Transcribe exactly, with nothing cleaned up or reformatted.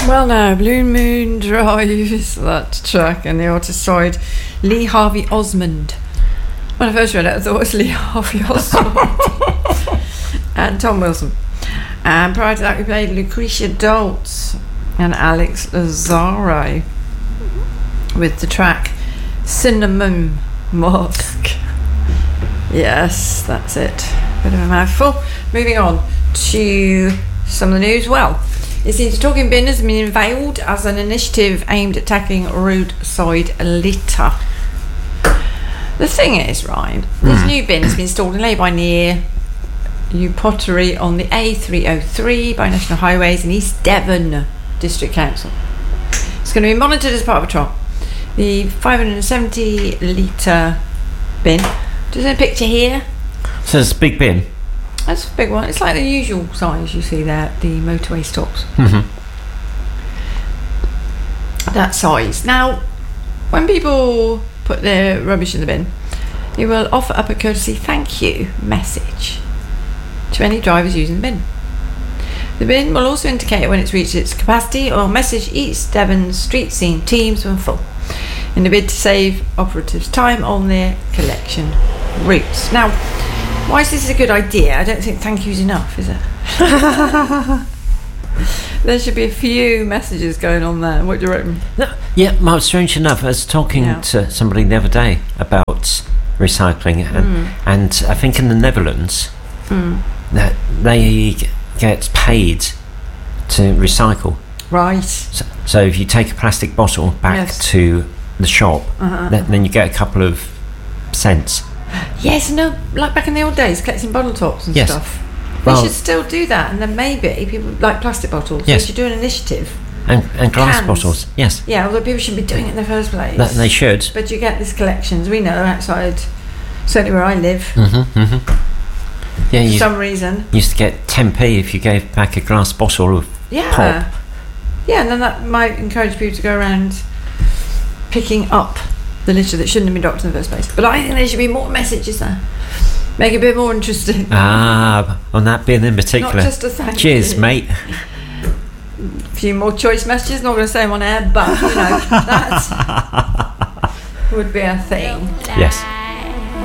Well, now, Blue Moon Drive is that track, and the artist side, Lee Harvey Osmond. When I first read it, I thought it was Lee Harvey Osmond and Tom Wilson. And prior to that, we played Lucretia Dulce and Alex Lazzaro with the track Cinnamon Musk. Yes, that's it. Bit of a mouthful. Moving on to some of the news. Well, it seems Talking Bin has been unveiled as an initiative aimed at tackling roadside litter. The thing is, right, this mm. new bin has been installed in lay-by near New Pottery on the A three oh three by National Highways in East Devon District Council. It's going to be monitored as part of a trial. The five hundred seventy litre bin. There's a picture here. So it's a big bin. That's a big one. It's like the usual size you see there at the motorway stops. Mm-hmm. That size. Now, when people put their rubbish in the bin, you will offer up a courtesy thank you message to any drivers using the bin. The bin will also indicate when it's reached its capacity or message East Devon street scene teams when full, in the bid to save operatives time on their collection routes. Now, why is this a good idea? I don't think thank you's enough, is it? There should be a few messages going on there. What do you reckon? No, yeah, well, strange enough, I was talking yeah. to somebody the other day about recycling, and, mm. and I think in the Netherlands, mm. that they get paid to recycle. Right. So, so if you take a plastic bottle back yes. to the shop, uh-huh. then, then you get a couple of cents. Yes, no, like back in the old days, collecting bottle tops and yes. stuff. Well, they should still do that, and then maybe people like plastic bottles. Yes. They should do an initiative. And, and glass Cans. bottles, yes. Yeah, although people shouldn't be doing it in the first place. That, they should. But you get these collections. We know outside, certainly where I live. Mm-hmm, mm-hmm. Yeah, for you some reason. used to get ten p if you gave back a glass bottle of yeah. pop. Yeah, and then that might encourage people to go around picking up the litter that shouldn't have been dropped in the first place. But I think there should be more messages there. Make it a bit more interesting. Ah, on that bin in particular. Not just a thank Cheers, you. mate. A few more choice messages. Not going to say them on air, but you know that would be a thing. Yes.